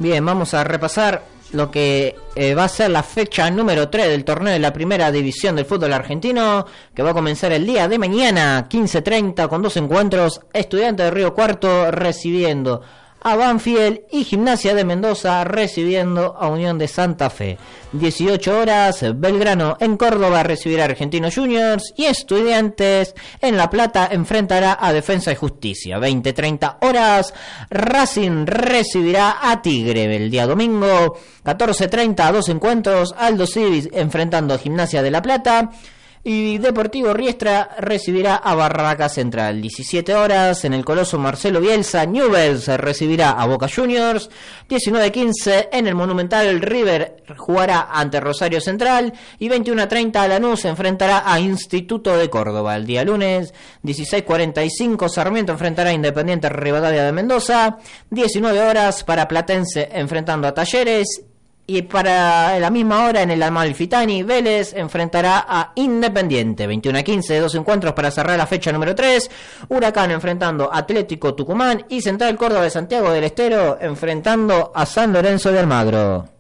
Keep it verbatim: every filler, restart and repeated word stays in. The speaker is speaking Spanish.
Bien, vamos a repasar lo que eh, va a ser la fecha número tres del torneo de la primera división del fútbol argentino, que va a comenzar el día de mañana, quince treinta, con dos encuentros. Estudiantes de Río Cuarto recibiendo a Banfield y Gimnasia de Mendoza recibiendo a Unión de Santa Fe. dieciocho horas, Belgrano en Córdoba recibirá a Argentinos Juniors y Estudiantes en La Plata enfrentará a Defensa y Justicia. veinte treinta horas, Racing recibirá a Tigre el día domingo. catorce treinta, dos encuentros, Aldo Civis enfrentando a Gimnasia de La Plata. Y Deportivo Riestra recibirá a Barraca Central. diecisiete horas, en el Coloso Marcelo Bielsa, Newell's recibirá a Boca Juniors. diecinueve quince, en el Monumental River jugará ante Rosario Central. Y veintiuno treinta, Lanús enfrentará a Instituto de Córdoba. El día lunes, dieciséis cuarenta y cinco, Sarmiento enfrentará a Independiente Rivadavia de Mendoza. diecinueve horas, para Platense enfrentando a Talleres. Y para la misma hora en el Amalfitani, Vélez enfrentará a Independiente. veintiuno quince, dos encuentros para cerrar la fecha número tres. Huracán enfrentando a Atlético Tucumán y Central Córdoba de Santiago del Estero enfrentando a San Lorenzo de Almagro.